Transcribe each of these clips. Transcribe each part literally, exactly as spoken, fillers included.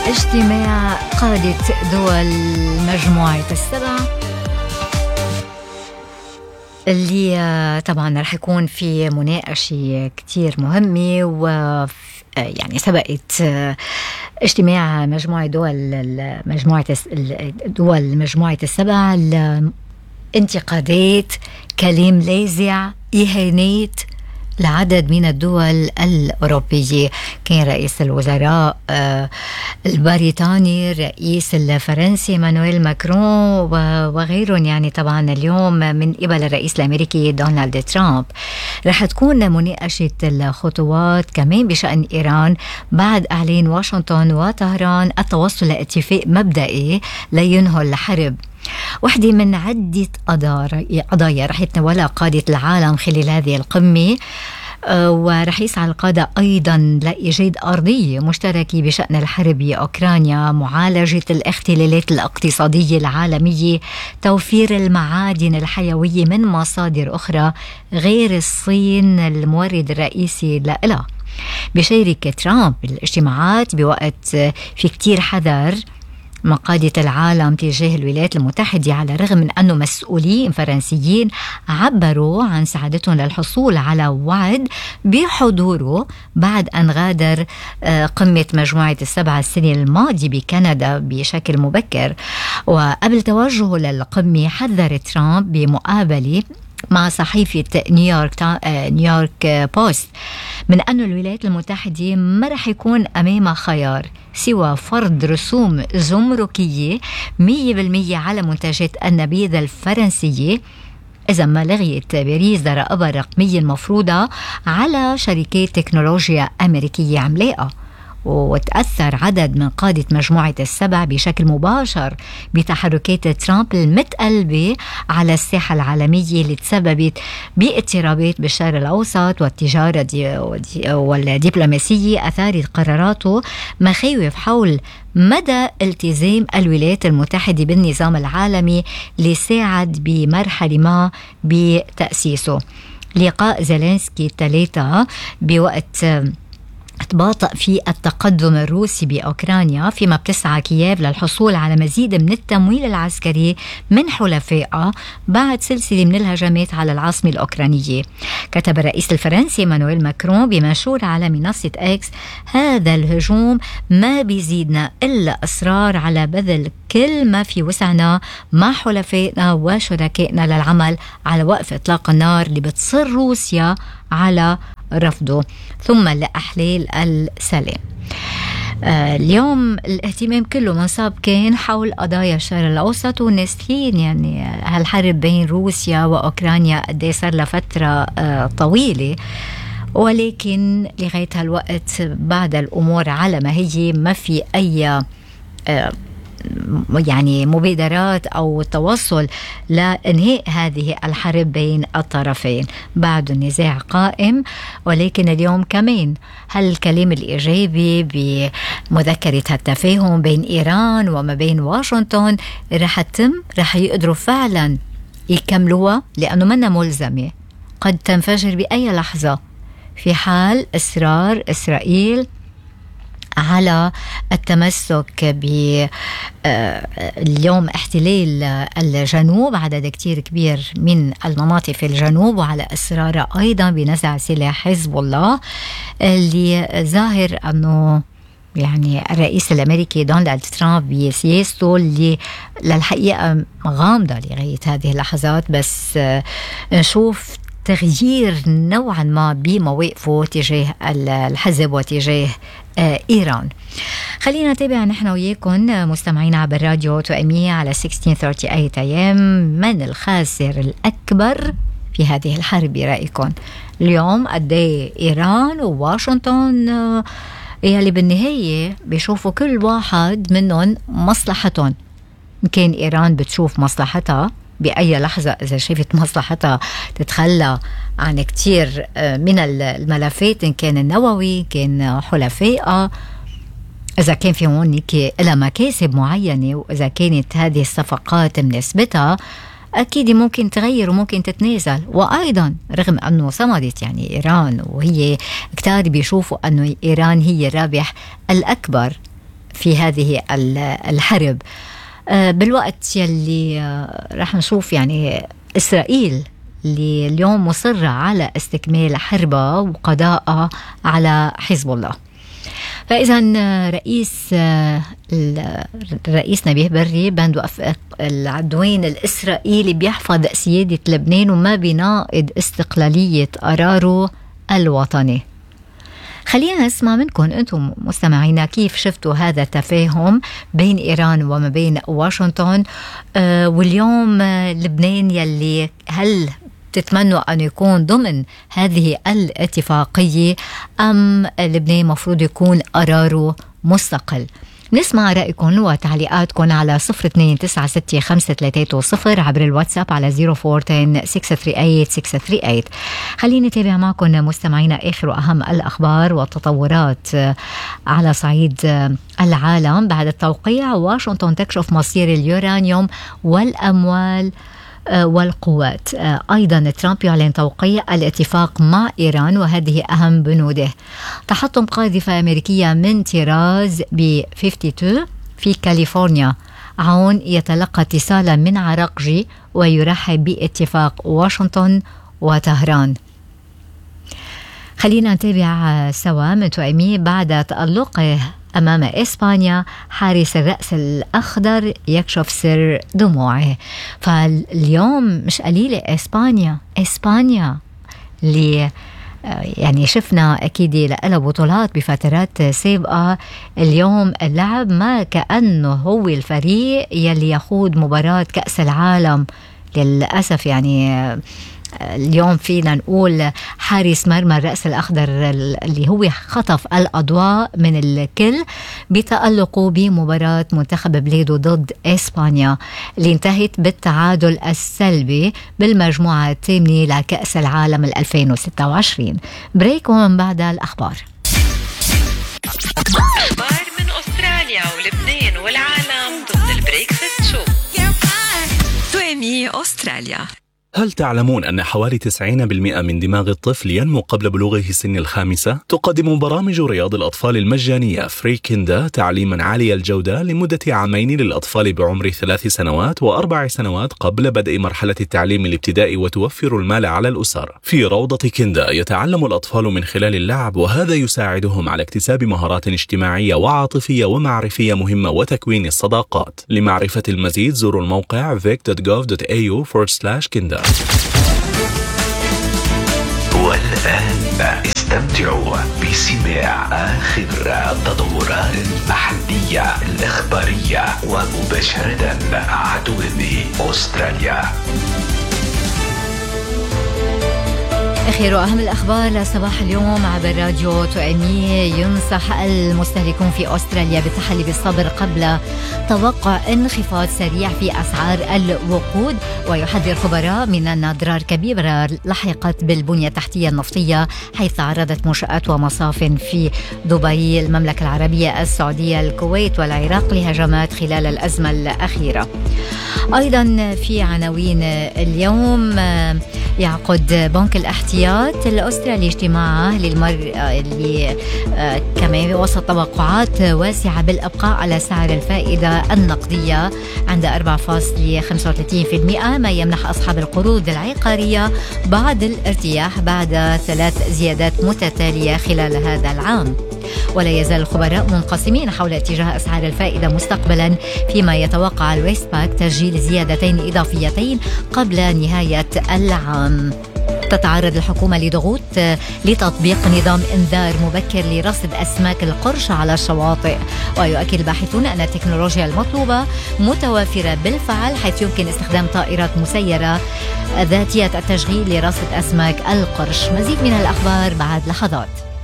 اجتماع قادة دول مجموعة السبع اللي طبعا رح يكون في مناقشة كتير مهمة، و يعني سبقت اجتماع مجموعة دول مجموعة دول مجموعة السبع الانتقادات، كلام لاذع، إهانات لعدد من الدول الأوروبية. كان رئيس الوزراء البريطاني، الرئيس الفرنسي مانويل ماكرون وغيرهم، يعني طبعا اليوم من قبل الرئيس الأمريكي دونالد ترامب. رح تكون مناقشة الخطوات كمان بشأن إيران بعد إعلان واشنطن وطهران التوصل لاتفاق مبدئي لينهي الحرب. واحدة من عدة قضايا رح يتناولها قادة العالم خلال هذه القمة، ورح يسعى القادة أيضا لإيجاد أرضية مشتركة بشأن الحرب بأوكرانيا، معالجة الاختلالات الاقتصادية العالمية، توفير المعادن الحيوية من مصادر أخرى غير الصين المورد الرئيسي لها. بشارك ترامب الاجتماعات بوقت في كتير حذر من قادة العالم تجاه الولايات المتحدة، على الرغم من أنه مسؤولين فرنسيين عبروا عن سعادتهم للحصول على وعد بحضوره بعد أن غادر قمة مجموعة السبعة السنة الماضية بكندا بشكل مبكر. وقبل توجهه للقمة حذر ترامب بمقابلة مع صحيفة نيويورك نيويورك بوست من أن الولايات المتحدة ما رح يكون أمامها خيار سوى فرض رسوم جمركية مية بالمية على منتجات النبيذ الفرنسية إذا ما لغيت باريس ضرائبها الرقمية المفروضة على شركات تكنولوجيا أمريكية عملاقة. وتأثر عدد من قادة مجموعة السبع بشكل مباشر بتحركات ترامب المتقلبة على الساحة العالمية اللي تسببت باضطرابات بالشرق الأوسط والتجارة والدبلوماسية. أثارت قراراته مخاوف حول مدى التزام الولايات المتحدة بالنظام العالمي اللي ساعد بمرحلة ما بتأسيسه. لقاء زيلينسكي الثلاثة بوقت تباطأ في التقدم الروسي بأوكرانيا، فيما بتسعى كييف للحصول على مزيد من التمويل العسكري من حلفائها بعد سلسلة من الهجمات على العاصمة الأوكرانية. كتب الرئيس الفرنسي مانويل ماكرون بمنشور على منصة إكس: هذا الهجوم ما بيزيدنا إلا إصرار على بذل كل ما في وسعنا مع حلفائنا وشركائنا للعمل على وقف إطلاق النار اللي بتصر روسيا على رفضه، ثم لأحلال السلام. آه اليوم الاهتمام كله منصاب كان حول قضايا الشرق الأوسط وناسلين يعني هالحرب بين روسيا وأوكرانيا قد صار لها فترة آه طويلة، ولكن لغاية هالوقت بعد الأمور على ما هي، ما في أي آه يعني مبادرات أو توصل لإنهاء هذه الحرب بين الطرفين. بعد النزاع قائم، ولكن اليوم كمان هالكلام الإيجابي بمذكرة التفاهم بين إيران وما بين واشنطن رح تتم، رح يقدروا فعلا يكملوها، لأنه منا ملزمة، قد تنفجر بأي لحظة في حال إصرار إسرائيل على التمسك باليوم احتلال الجنوب، عدد كتير كبير من المناطق في الجنوب، وعلى إصرار أيضا بنزع سلاح حزب الله، اللي ظاهر أنه يعني الرئيس الأمريكي دونالد ترامب بسياسته اللي للحقيقة غامضة لغاية هذه اللحظات، بس نشوف تغيير نوعا ما بمواقفه تجاه الحزب وتجاه إيران. خلينا نتابع نحن وياكم مستمعين عبر راديو توأمية على ستة عشر ثلاثين وثمانين أيام. من الخاسر الأكبر في هذه الحرب برأيكم اليوم؟ قد إيران وواشنطن يلي بالنهاية بيشوفوا كل واحد منهم مصلحتهم. كان إيران بتشوف مصلحتها بأي لحظة، إذا شافت مصلحتها تتخلى عن كتير من الملفات، إن كان النووي، كان حلفائها، إذا كان في هونيك لها مكاسب معينة، وإذا كانت هذه الصفقات مناسبتها أكيد ممكن تغير وممكن تتنازل. وأيضا رغم أنه صمدت يعني إيران، وهي كتار بيشوفوا أنه إيران هي الرابح الأكبر في هذه الحرب. بالوقت يلي رح نشوف يعني إسرائيل اللي اليوم مصرة على استكمال حربها وقضاءها على حزب الله. فإذا رئيس الرئيس نبيه بري بانده العدوان الإسرائيلي بيحفظ سيادة لبنان وما بيناقض استقلالية قراره الوطني. خلينا نسمع منكم أنتم مستمعينا كيف شفتوا هذا التفاهم بين إيران وما بين واشنطن. آه واليوم لبنان يلي هل تتمنوا أن يكون ضمن هذه الاتفاقية أم لبنان مفروض يكون قراره مستقل؟ نسمع رأيكم وتعليقاتكم على صفر اثنين تسعة ستة خمسة ثلاثة صفر عبر الواتساب على صفر أربعة عشرة ستة ثلاثة ثمانية ستة ثلاثة ثمانية. خليني نتابع معكم مستمعينا آخر وأهم الأخبار والتطورات على صعيد العالم. بعد التوقيع واشنطن تكشف مصير اليورانيوم والأموال والقوات. أيضا ترامب يعلن توقيع الاتفاق مع إيران وهذه أهم بنوده. تحطم قاذفة أمريكية من طراز ب اثنين وخمسين في كاليفورنيا. عون يتلقى اتصالا من عراقجي ويرحب باتفاق واشنطن وطهران. خلينا نتابع سوا من توأمي. بعد تألقه أمام إسبانيا حارس الرأس الأخضر يكشف سر دموعه. فاليوم مش قليلة إسبانيا إسبانيا اللي يعني شفنا أكيد لها بطولات بفترات سابقة. اليوم اللعب ما كأنه هو الفريق يلي يخوض مباراة كأس العالم. للأسف يعني اليوم فينا نقول حارس مرمى الرأس الأخضر اللي هو خطف الأضواء من الكل بتألقه بمباراة منتخب بلاده ضد إسبانيا اللي انتهت بالتعادل السلبي بالمجموعة الثامنة لكأس العالم ألفين وستة وعشرين. بريك ومن بعد الأخبار. أخبار من أستراليا ولبنان والعالم ضمن البريكفاست شو. توأمي أستراليا. هل تعلمون أن حوالي تسعين بالمئة من دماغ الطفل ينمو قبل بلوغه سن الخامسة؟ تقدم برامج رياض الأطفال المجانية فري كيندا تعليما عالي الجودة لمدة عامين للأطفال بعمر ثلاث سنوات وأربع سنوات قبل بدء مرحلة التعليم الابتدائي، وتوفر المال على الأسر. في روضة كيندا يتعلم الأطفال من خلال اللعب، وهذا يساعدهم على اكتساب مهارات اجتماعية وعاطفية ومعرفية مهمة وتكوين الصداقات. لمعرفة المزيد زوروا الموقع فيك دوت جوف دوت إيه يو فورورد سلاش كيندا. والآن استمتعوا بسماع آخر التطورات المحلية الإخبارية ومباشرة مع توأمي أستراليا. آخر وأهم الأخبار لصباح اليوم عبر راديو توأمي. ينصح المستهلكون في أستراليا بالتحلي بالصبر قبل توقع انخفاض سريع في أسعار الوقود، ويحذر خبراء من أن أضرار كبيرة لحقت بالبنية التحتية النفطية، حيث تعرضت منشآت ومصاف في دبي، المملكة العربية السعودية، الكويت والعراق لهجمات خلال الأزمة الأخيرة. أيضا في عناوين اليوم، يعقد بنك الاحتياط الأسترالي اجتماعه للمرة اللي كمان وسط توقعات واسعة بالإبقاء على سعر الفائدة النقدية عند أربعة فاصلة خمسة وثلاثين بالمئة، ما يمنح أصحاب القروض العقارية بعض الارتياح بعد ثلاث زيادات متتالية خلال هذا العام. ولا يزال الخبراء منقسمين حول اتجاه أسعار الفائدة مستقبلا، فيما يتوقع الويست باك تسجيل زيادتين إضافيتين قبل نهاية العام. تتعرض الحكومة لضغوط لتطبيق نظام إنذار مبكر لرصد أسماك القرش على الشواطئ، ويؤكد الباحثون أن التكنولوجيا المطلوبة متوافرة بالفعل، حيث يمكن استخدام طائرات مسيرة ذاتية التشغيل لرصد أسماك القرش. مزيد من الأخبار بعد لحظات.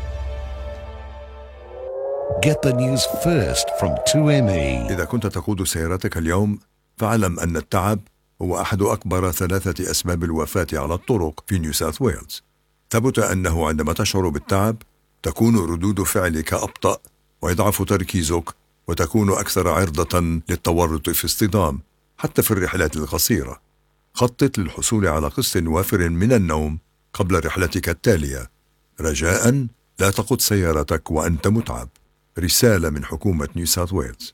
Get the news first from تو إم إي. إذا كنت تقود سيارتك اليوم فاعلم أن التعب هو أحد أكبر ثلاثة أسباب الوفاة على الطرق في نيو ساوث ويلز. ثبت أنه عندما تشعر بالتعب تكون ردود فعلك أبطأ ويضعف تركيزك وتكون أكثر عرضة للتورط في اصطدام حتى في الرحلات القصيرة. خطط للحصول على قسط وافر من النوم قبل رحلتك التالية. رجاءً لا تقود سيارتك وأنت متعب. رسالة من حكومة نيو ساوث ويلز.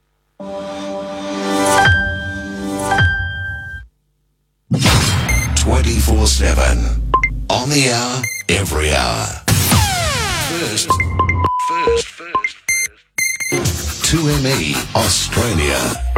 twenty-four seven on the hour, every hour. First, first, first, first. two M E Australia.